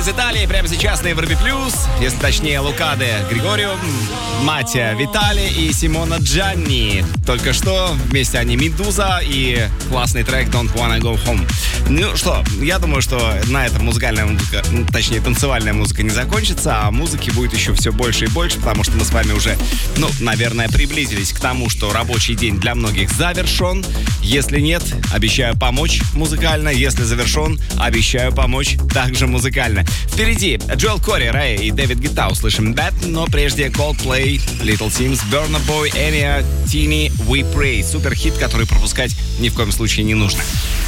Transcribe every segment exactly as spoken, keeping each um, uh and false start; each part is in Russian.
Из Италии прямо сейчас на Европе Плюс, если точнее Лукаде Григорио, Матtia Витали и Симона Джанни. Только что вместе они Медуза и классный трек Don't Wanna Go Home. Ну что, я думаю, что на этом музыкальная музыка, точнее танцевальная музыка не закончится, а музыки будет еще все больше и больше, потому что мы с вами уже, ну, наверное, приблизились к тому, что рабочий день для многих завершен. Если нет, обещаю помочь музыкально. Если завершен, обещаю помочь также музыкально. Впереди Джоэл Кори, Рэй и Дэвид Гетта услышим Bad, но прежде Coldplay, Little Sims, Burna Boy, Enya, Tini, We Pray. Супер хит, который пропускать ни в коем случае не нужно.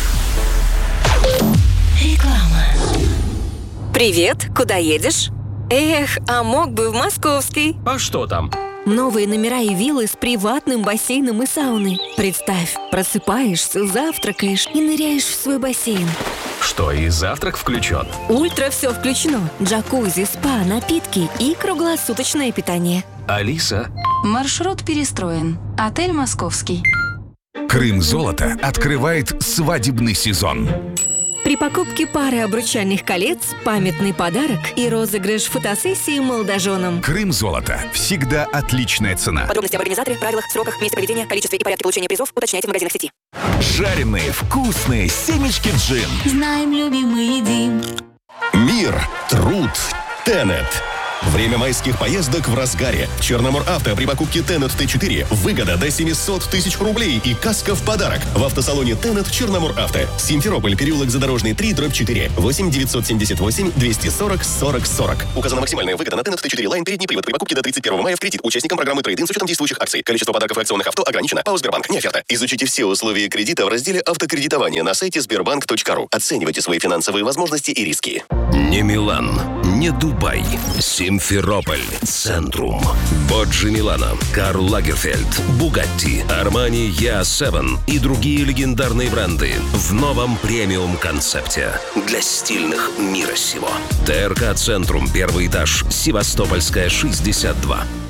Реклама. Привет, куда едешь? Эх, а мог бы в Московский. А что там? Новые номера и виллы с приватным бассейном и сауной. Представь, просыпаешься, завтракаешь и ныряешь в свой бассейн. Что, и завтрак включен? Ультра все включено. Джакузи, спа, напитки и круглосуточное питание. Алиса? Маршрут перестроен. Отель «Московский». Крым Золото открывает свадебный сезон. При покупке пары обручальных колец памятный подарок и розыгрыш фотосессии молодоженам. Крым Золото. Всегда отличная цена. Подробности об организаторе, правилах, сроках, месте проведения, количестве и порядке получения призов уточняйте в магазинах сети. Жареные, вкусные семечки джин. Знаем, любим и едим. Мир, труд, Тенет. Время майских поездок в разгаре. Черномор-Авто при покупке Тенет Т четыре. Выгода до семьсот тысяч рублей и каска в подарок. В автосалоне Тенет Черномор-Авто. Симферополь, переулок Задорожный, три, дробь четыре. восемь девятьсот семьдесят восемь двести сорок сорок сорок. Указана максимальная выгода на Тенет Т четыре Лайн передний привод при покупке до тридцать первого мая в кредит. Участникам программы трейд-ин с учетом действующих акций. Количество подарков и акционных авто ограничено. ПАО «Сбербанк». Не оферта. Изучите все условия кредита в разделе «Автокредитование» на сайте сбербанк точка ру. Оценивайте свои финансовые возможности и риски. Не Милан, не Дубай. Симферополь. Центрум. Боджи Милано, Карл Лагерфельд, Бугатти, Армани Я семь и другие легендарные бренды в новом премиум-концепте для стильных мира сего. ТРК Центрум, первый этаж, Севастопольская, шестьдесят два.